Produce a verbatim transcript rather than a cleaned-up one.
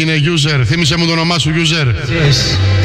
έγινε user. Θύμισε μου το όνομά σου, user. Yes.